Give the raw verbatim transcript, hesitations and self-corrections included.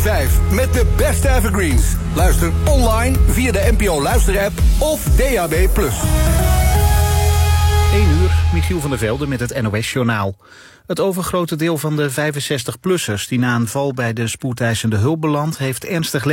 vijf met de beste evergreens. Luister online via de N P O Luisterapp of D A B plus. één uur, Michiel van der Velde met het N O S-journaal. Het overgrote deel van de vijfenzestig-plussers die na een val bij de spoedeisende hulp belandt, heeft ernstig